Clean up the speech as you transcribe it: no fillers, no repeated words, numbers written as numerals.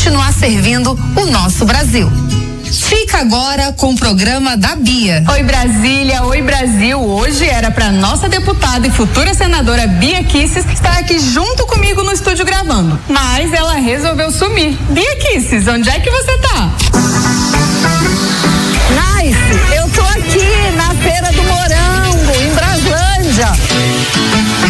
continuar servindo o nosso Brasil. Fica agora com o programa da Bia. Oi Brasília, oi Brasil. Hoje era para nossa deputada e futura senadora Bia Kicis estar aqui junto comigo no estúdio gravando, mas ela resolveu sumir. Bia Kicis, onde é que você tá? Nice, eu tô aqui na Feira do Morango, em Braslândia.